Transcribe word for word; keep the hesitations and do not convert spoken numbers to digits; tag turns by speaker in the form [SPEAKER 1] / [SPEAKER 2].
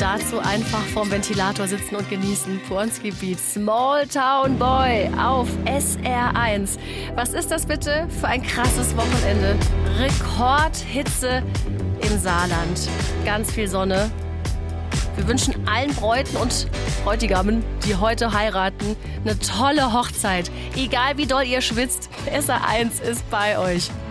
[SPEAKER 1] dazu einfach vorm Ventilator sitzen und genießen. Poronski Beat, Small Town Boy auf S R eins. Was ist das bitte für ein krasses Wochenende? Rekordhitze im Saarland. Ganz viel Sonne. Wir wünschen allen Bräuten und Bräutigamen, die heute heiraten, eine tolle Hochzeit. Egal wie doll ihr schwitzt, S R eins ist bei euch.